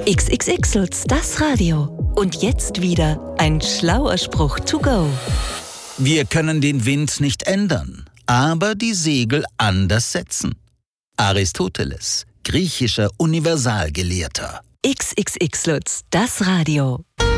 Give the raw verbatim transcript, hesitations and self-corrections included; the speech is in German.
X X X Lutz, das Radio. Und jetzt wieder ein schlauer Spruch to go. Wir können den Wind nicht ändern, aber die Segel anders setzen. Aristoteles, griechischer Universalgelehrter. X X X Lutz, das Radio.